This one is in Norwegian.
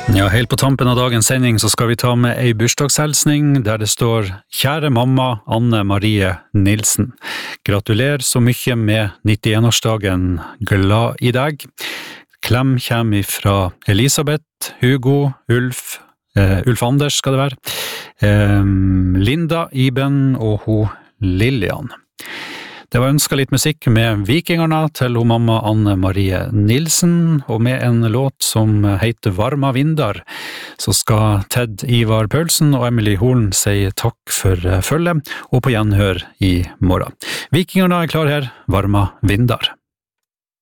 Ja, helt på tampen av dagens sending så skal vi ta med ei bursdagshelsning der det står «Kjære mamma Anne Marie Nilsen. Gratulerer så mye med 91-årsdagen, glad i deg. Klem kommer fra Elisabeth, Hugo, Ulf Anders skal det være, Linda, Iben og Lilian. Det var ønsket litt musikk med Vikingerne til mamma Anne Marie Nilsen, og med en låt som heter Varma vindar, så skal Ted Ivar Paulsen og Emily Horn si takk for følget, og på gjenhør i morgen. Vikingerne klar her, Varma vindar.